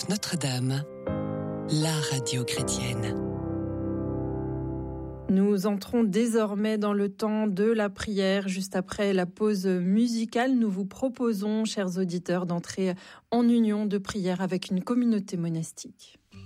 Radio Notre-Dame, la radio chrétienne. Nous entrons désormais dans le temps de la prière. Juste après la pause musicale, nous vous proposons, chers auditeurs, d'entrer en union de prière avec une communauté monastique.